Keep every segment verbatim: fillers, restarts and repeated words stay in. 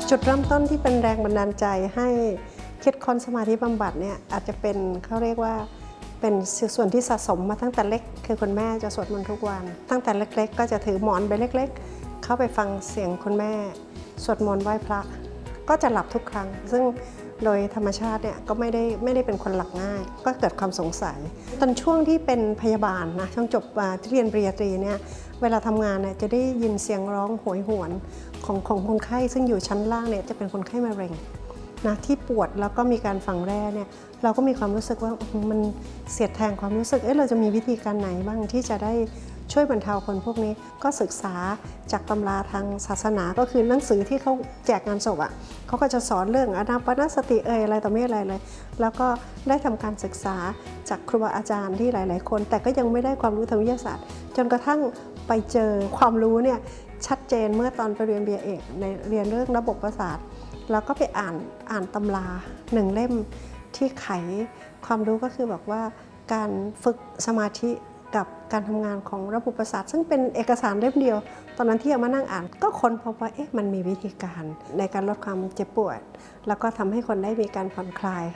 จุดเริ่มต้นที่เป็นแรงบันดาลใจให้คิดค้นสมาธิบำบัดเนี่ยอาจจะเป็นเขาเรียกว่าเป็นส่วนที่สะสมมาตั้งแต่เล็กคือคุณแม่จะสวดมนต์ทุกวันตั้งแต่เล็กๆก็จะถือหมอนใบเล็กๆเข้าไปฟังเสียงคุณแม่สวดมนต์ไหว้พระก็จะหลับทุกครั้งซึ่งโดยธรรมชาติเนี่ยก็ไม่ได้ไม่ได้เป็นคนหลับง่ายก็เกิดความสงสัยตอนช่วงที่เป็นพยาบาลนะช่วงจบที่เรียนปริญญาตรีเนี่ยเวลาทำงานเนี่ยจะได้ยินเสียงร้องโหยหวนของของคนไข้ซึ่งอยู่ชั้นล่างเนี่ยจะเป็นคนไข้มะเร็งนะที่ปวดแล้วก็มีการฝังแร่เนี่ยเราก็มีความรู้สึกว่ามันเสียดแทงความรู้สึกเอ๊ะเราจะมีวิธีการไหนบ้างที่จะได้ช่วยบรรเทาคนพวกนี้ก็ศึกษาจากตำราทางศาสนาก็คือหนังสือที่เขาแจกงานศพอ่ะเขาก็จะสอนเรื่องอานาปานสติเอ่ยอะไรต่อไม่อะไรเลยแล้วก็ได้ทำการศึกษาจากครูบาอาจารย์ที่หลายๆคนแต่ก็ยังไม่ได้ความรู้ทางวิทยาศาสตร์จนกระทั่งไปเจอความรู้เนี่ยชัดเจนเมื่อตอนไปเรียน บี เอ เอกในเรียนเรื่องระบบประสาทแล้วก็ไปอ่านอ่านตำราหนึ่งเล่มที่ไขความรู้ก็คือบอกว่าการฝึกสมาธิกับการทำงานของระบบประสาทซึ่งเป็นเอกสารเล่มเดียวตอนนั้นที่เอามานั่งอ่านก็ค้นพบว่าเอ๊ะมันมีวิธีการในการลดความเจ็บปวดแล้วก็ทำให้คนได้มีการผ่อนคลาย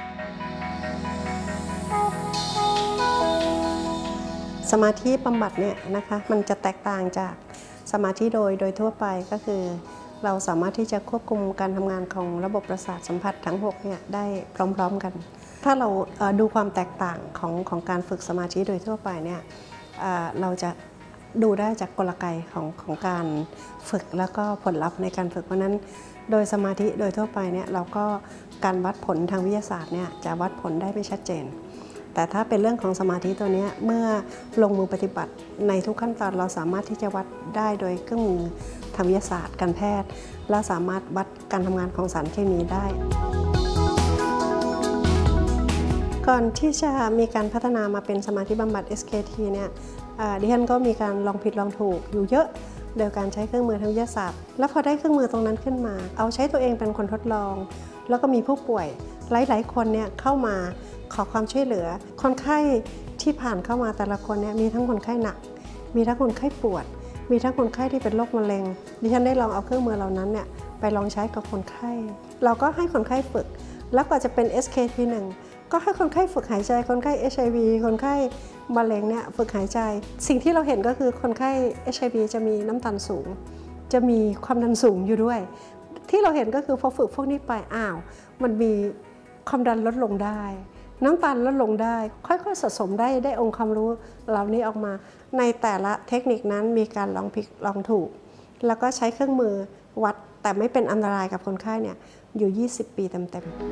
สมาธิบำบัดเนี่ยนะคะมันจะแตกต่างจากสมาธิโดยโดยทั่วไปก็คือเราสามารถที่จะควบคุมการทำงานของระบบประสาทสัมผัสทั้งหกเนี่ยได้พร้อมๆกันถ้าเราดูความแตกต่างของของการฝึกสมาธิโดยทั่วไปเนี่ยเราจะดูได้จากกลไกของของการฝึกแล้วก็ผลลัพธ์ในการฝึกเพราะนั้นโดยสมาธิโดยทั่วไปเนี่ยเราก็การวัดผลทางวิทยาศาสตร์เนี่ยจะวัดผลได้ไม่ชัดเจนแต่ถ้าเป็นเรื่องของสมาธิตัวนี้เมื่อลงมือปฏิบัติในทุกขั้นตอนเราสามารถที่จะวัดได้โดยเครื่องมือทางวิทยาศาสตร์การแพทย์และสามารถวัดการทำงานของสารเคมีได้ก่อนที่จะมีการพัฒนามาเป็นสมาธิบำบัด เอส เค ที เนี่ยดิฉันก็มีการลองผิดลองถูกอยู่เยอะโดยการใช้เครื่องมือทางวิทยาศาสตร์แล้วพอได้เครื่องมือตรงนั้นขึ้นมาเอาใช้ตัวเองเป็นคนทดลองแล้วก็มีผู้ป่วยหลายๆคนเนี่ยเข้ามาขอความช่วยเหลือคนไข้ที่ผ่านเข้ามาแต่ละคนเนี่ยมีทั้งคนไข้หนักมีทั้งคนไข้ปวดมีทั้งคนไข้ที่เป็นโรคมะเร็งดิฉันได้ลองเอาเครื่องมือเหล่านั้นเนี่ยไปลองใช้กับคนไข้เราก็ให้คนไข้ฝึกแล้วก็จะเป็น เอส เค ที หนึ่งก็ให้คนไข้ฝึกหายใจคนไข้ เอช ไอ วี คนไข้มะเร็งเนี่ยฝึกหายใจสิ่งที่เราเห็นก็คือคนไข้ เอช ไอ วี จะมีน้ำตาลสูงจะมีความดันสูงอยู่ด้วยที่เราเห็นก็คือพอฝึกพวกนี้ไปอ้าวมันมีความดันลดลงได้น้ำตาลลดลงได้ค่อยๆสะสมได้ได้องค์ความรู้เหล่านี้ออกมาในแต่ละเทคนิคนั้นมีการลองผิดลองถูกแล้วก็ใช้เครื่องมือวัดแต่ไม่เป็นอันตรายกับคนไข้เนี่ยอยู่ยี่สิบปีเต็มๆ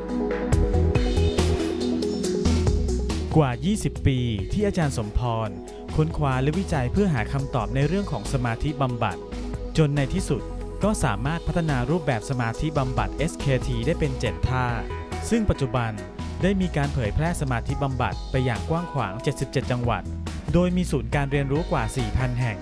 กว่ายี่สิบปีที่อาจารย์สมพรค้นคว้าและวิจัยเพื่อหาคำตอบในเรื่องของสมาธิบำบัดจนในที่สุดก็สามารถพัฒนารูปแบบสมาธิบำบัด เอส เค ที ได้เป็นเจ็ดท่าซึ่งปัจจุบันได้มีการเผยแพร่สมาธิบำบัดไปอย่างกว้างขวางเจ็ดสิบเจ็ดจังหวัดโดยมีศูนย์การเรียนรู้กว่า สี่พัน แห่ง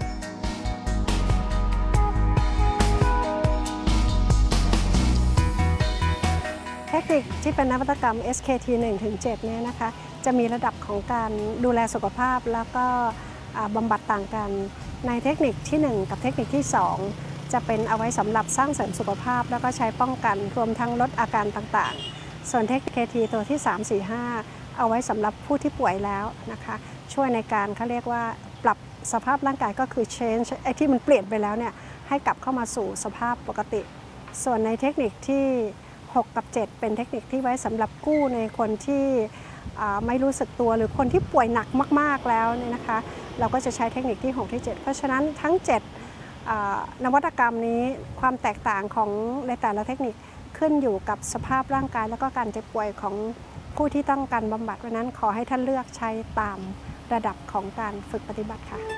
เทคนิคที่เป็นนวัตกรรม เอส เค ที หนึ่งถึงเจ็ด เนี่ยนะคะจะมีระดับของการดูแลสุขภาพแล้วก็บำบัดต่างกันในเทคนิคที่หนึ่งกับเทคนิคที่สองจะเป็นเอาไว้สำหรับสร้างเสริมสุขภาพแล้วก็ใช้ป้องกันรวมทั้งลดอาการต่างๆส่วนเทคนิค เค ที ตัวที่ สาม สี่ ห้า เอาไว้สำหรับผู้ที่ป่วยแล้วนะคะช่วยในการเขาเรียกว่าปรับสภาพร่างกายก็คือ change ไอ้ที่มันเปลี่ยนไปแล้วเนี่ยให้กลับเข้ามาสู่สภาพปกติส่วนในเทคนิคที่หกกับเจ็ดเป็นเทคนิคที่ไว้สำหรับกู้ในคนที่ไม่รู้สึกตัวหรือคนที่ป่วยหนักมากๆแล้วเนี่ยนะคะเราก็จะใช้เทคนิคที่หกที่เจ็ดเพราะฉะนั้นทั้งเจ็ดนวัตกรรมนี้ความแตกต่างของในแต่ละเทคนิคขึ้นอยู่กับสภาพร่างกายแล้วก็การเจ็บป่วยของผู้ที่ต้องการบำบัดเพราะนั้นขอให้ท่านเลือกใช้ตามระดับของการฝึกปฏิบัติค่ะ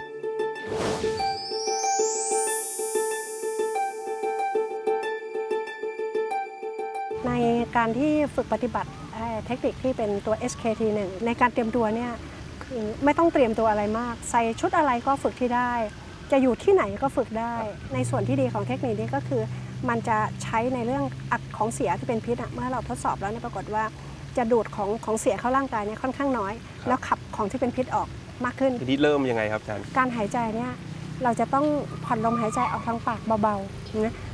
ในการที่ฝึกปฏิบัติเทคนิคที่เป็นตัว เอส เค ที หนึ่ง ในการเตรียมตัวเนี่ยคือไม่ต้องเตรียมตัวอะไรมากใส่ชุดอะไรก็ฝึกที่ได้จะอยู่ที่ไหนก็ฝึกได้ในส่วนที่ดีของเทคนิคนี้ก็คือมันจะใช้ในเรื่องอัดของเสียที่เป็นพิษเมื่อเราทดสอบแล้วเนี่ยปรากฏว่าจะดูดของของเสียเข้าร่างกายเนี่ยค่อนข้างน้อยแล้วขับของที่เป็นพิษออกมากขึ้นทีนี้เริ่มยังไงครับอาจารย์การหายใจเนี่ยเราจะต้องผ่อนลมหายใจออกทางปากเบาๆนะ